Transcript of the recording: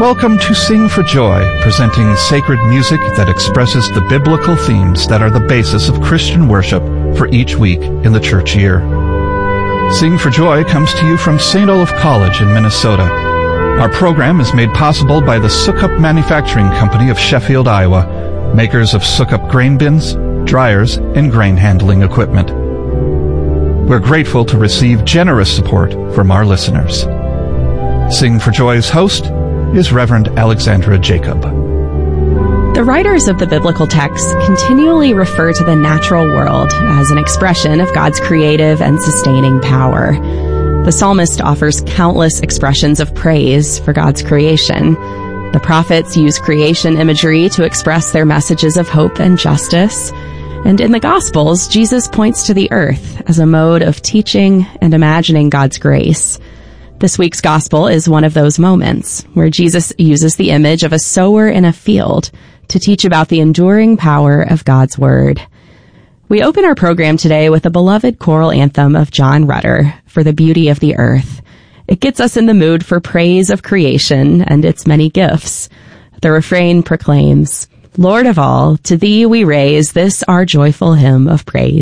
Welcome to Sing for Joy, presenting sacred music that expresses the biblical themes that are the basis of Christian worship for each week in the church year. Sing for Joy comes to you from St. Olaf College in Minnesota. Our program is made possible by the Sukup Manufacturing Company of Sheffield, Iowa, makers of Sukup grain bins, dryers, and grain handling equipment. We're grateful to receive generous support from our listeners. Sing for Joy's host is Reverend Alexandra Jacob. The writers of the biblical texts continually refer to the natural world as an expression of God's creative and sustaining power. The psalmist offers countless expressions of praise for God's creation. The prophets use creation imagery to express their messages of hope and justice. And in the Gospels, Jesus points to the earth as a mode of teaching and imagining God's grace. This week's Gospel is one of those moments where Jesus uses the image of a sower in a field to teach about the enduring power of God's Word. We open our program today with a beloved choral anthem of John Rutter, For the Beauty of the Earth. It gets us in the mood for praise of creation and its many gifts. The refrain proclaims, Lord of all, to thee we raise this our joyful hymn of praise.